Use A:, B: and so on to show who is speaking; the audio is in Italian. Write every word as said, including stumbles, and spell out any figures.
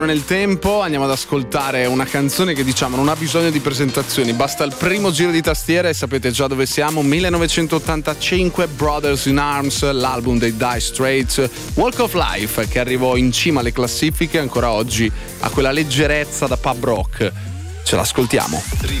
A: Nel tempo andiamo ad ascoltare una canzone che diciamo non ha bisogno di presentazioni, basta il primo giro di tastiera e sapete già dove siamo. Millenovecentottantacinque, Brothers in Arms, l'album dei Dire Straits, Walk of Life, che arrivò in cima alle classifiche, ancora oggi ha quella leggerezza da pub rock. Ce l'ascoltiamo.